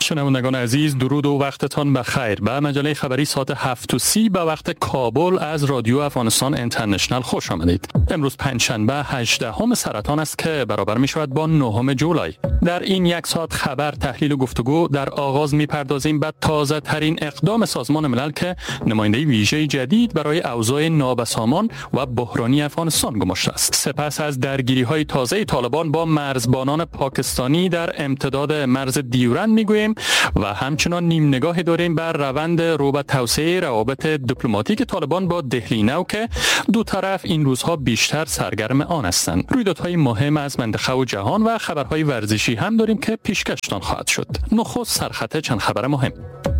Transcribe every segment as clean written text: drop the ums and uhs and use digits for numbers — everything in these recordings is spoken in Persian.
شنوندگان عزیز، درود و وقتتان بخیر. به مجله خبری ساعت 7:30 به وقت کابل از رادیو افغانستان اینترنشنال خوش آمدید. امروز پنجشنبه 18 سرطان است که برابر می شود با 9 جولای. در این یک ساعت خبر، تحلیل و گفتگو در آغاز می پردازیم به تازه ترین اقدام سازمان ملل که نماینده ویژه جدید برای اوضاع نابسامان و بحرانی افغانستان گماشته است. سپس از درگیری های تازه طالبان با مرزبانان پاکستانی در امتداد مرز دیورند میگوییم و همچنان نیم نگاه داریم بر روند رو به توسعه روابط دیپلماتیک طالبان با دهلی نو که دو طرف این روزها بیشتر سرگرم آن هستند. رویدادهای مهم از منطقه و جهان و خبرهای ورزشی هم داریم که پیشکشتان خواهد شد. نخست سرخط چند خبر مهم.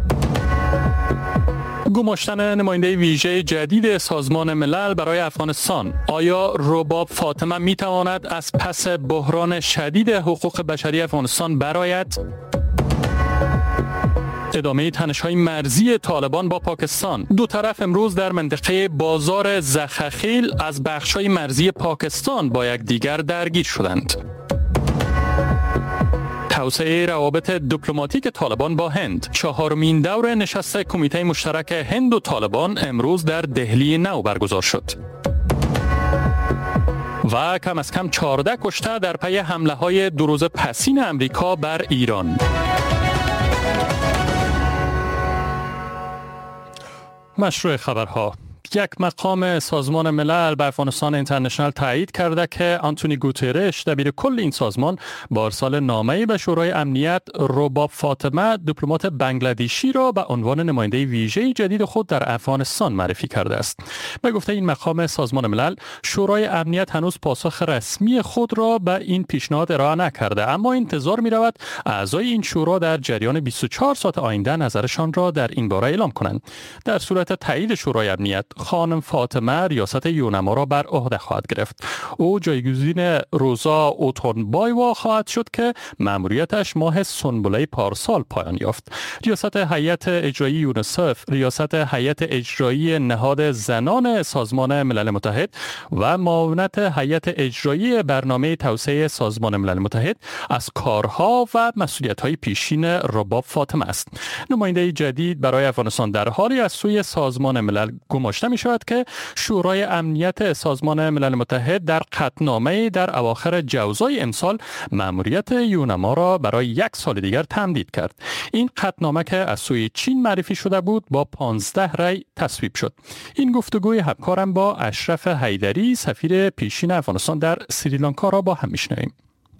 گماشتن نماینده ویژه جدید سازمان ملل برای افغانستان. آیا رباب فاطمه می تواند از پس بحران شدید حقوق بشری افغانستان برآید؟ ادامه تنش‌های مرزی طالبان با پاکستان. دو طرف امروز در منطقه بازار زخخیل از بخش‌های مرزی پاکستان با یکدیگر درگیر شدند. توسعه روابط دیپلماتیک طالبان با هند. 4مین دور نشست کمیته مشترک هند و طالبان امروز در دهلی نو برگزار شد. و کم از کم 14 کشته در پی حمله‌های 2 روز پسین امریکا بر ایران. مشروع خبرها. یک مقام سازمان ملل به افغانستان اینترنشنال تایید کرده که آنتونی گوترش دبیر کل این سازمان با ارسال نامه‌ای به شورای امنیت رباب فاطمه دیپلمات بنگلادشی را به عنوان نماینده ویژه جدید خود در افغانستان معرفی کرده است. به گفته این مقام سازمان ملل، شورای امنیت هنوز پاسخ رسمی خود را به این پیشنهاد ارائه نکرده، اما انتظار می رود اعضای این شورا در جریان 24 ساعت آینده نظرشان را در این باره اعلام کنند. در صورت تایید شورای امنیت، خانم فاطمه ریاست یونما را بر عهده خواهد گرفت. او جایگزین روزا اوتونبایوا خواهد شد که مأموریتش ماه سنبله پارسال پایان یافت. ریاست هیئت اجرایی یونیسف، ریاست هیئت اجرایی نهاد زنان سازمان ملل متحد و معاونت هیئت اجرایی برنامه توسعه سازمان ملل متحد از کارها و مسئولیت‌های پیشین رباب فاطمه است. نماینده جدید برای افغانستان در حالی از سوی سازمان ملل گماشته می شود که شورای امنیت سازمان ملل متحد در قطعنامه در اواخر جوزای امسال مأموریت یونما را برای 1 سال دیگر تمدید کرد. این قطعنامه که از سوی چین معرفی شده بود با 15 رأی تصویب شد. این گفتگوی همکارم با اشرف حیدری سفیر پیشین افغانستان در سریلانکا را با هم میشنویم.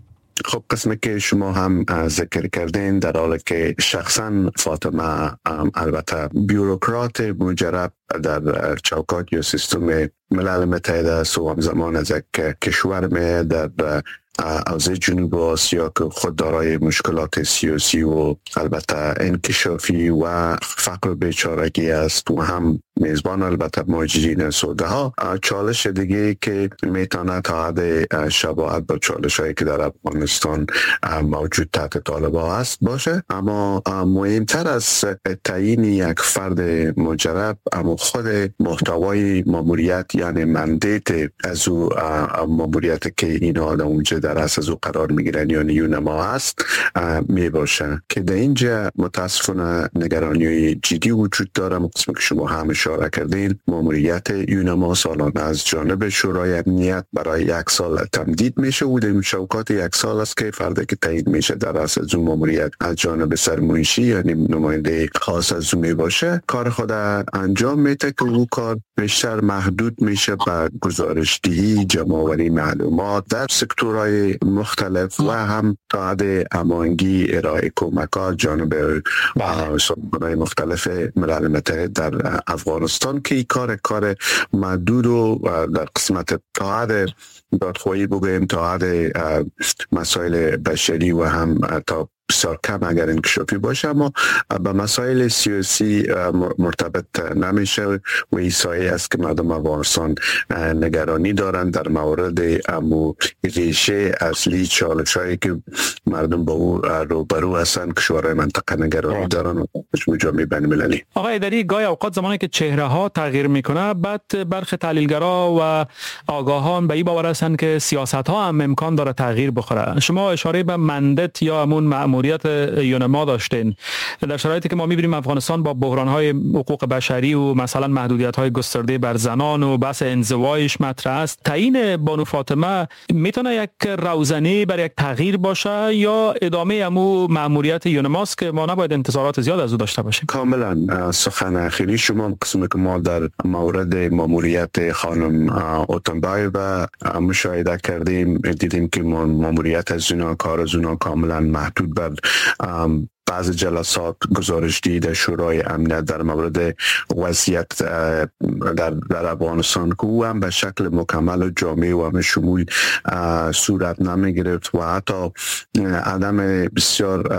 خب، قسمی که شما هم ذکر کردین، در حالی که شخصا فاطمه البته بیوروکرات مجرب در چوکات یا سیستم ملل متحد است و همزمان از یک کشور می در حوزه جنوب آسیا که خود دارای مشکلات سیاسی و البته انکشافی و فقر و بیچارگی است و هم میزبان البته مهاجرین سوده ها. چالش دیگه که میتونه تا حد شباهت با چالش هایی که در افغانستان موجود تحت طالبان است باشه، اما مهمتر از تعیین یک فرد مجرب اما خود محتوای ماموریت، یعنی مندیت از او ماموریت که این آدم اونجا در از او قرار میگیرن یا یونما هست می باشه که در اینجا متاسفانه نگرانی جدی وجود داره. قسمی که شما هم اشاره کردین، ماموریت یونما سالانه از جانب شورای امنیت برای 1 سال تمدید میشه و در شوکات 1 سال است که فردی که تعیین میشه در از اون ماموریت از جانب سرمنشی یعنی نماینده خاص از اون می باشه، کار خود انجام میده که او کار بیشتر محدود میشه به گزارش‌دهی، جمع‌آوری معلومات در سکتورهای مختلف و هم تا حد هماهنگی ارائه کمک‌ها جانب سازمان‌های مختلف ملل متحد در افغانستان که این کار محدود و در قسمت تا حد دادخواهی بگویم تا حد مسائل بشری و هم تا بسیار کم اگر انکشافی باشه، اما به مسائل سیاسی مرتبط نمیشه و این سایه است که مردم افغانستان نگرانی دارند در مورد امو ریشه اصلی چالش‌هایی که مردم با او روبرو هستند. کشورهای منطقه نگرانی دارند و جامعه بین‌المللی. آقای حیدری، گاهی اوقات زمانی که چهره ها تغییر میکنه، بعد برخی تحلیلگرا و آگاهان به این باور هستند که سیاست ها هم امکان داره تغییر بخوره. شما اشاره به مندت یا همون مأموریت یونما داشتین، در شرایطی که ما می‌بینیم افغانستان با بحران‌های حقوق بشری و مثلا محدودیت‌های گسترده بر زنان و بحث انزوایش مطرح است، تعیین بانو فاطمه میتونه یک روزنه برای یک تغییر باشه یا ادامه امو مأموریت یونماست که ما نباید انتظارات زیاد از او داشته باشیم؟ کاملا سخن اخیری شما، قسمی که ما در مورد ماموریت خانم اوتنبایو مشاهده کردیم، دیدیم که ماموریت از اونا، کار از اونا کاملا محدود بر بعض جلسات گزارش دیده شورای امنیت در مورد وضعیت در افغانستان که او هم به شکل مکمل و جامع و هم شمول صورت نمی گرفت و حتی عدم بسیار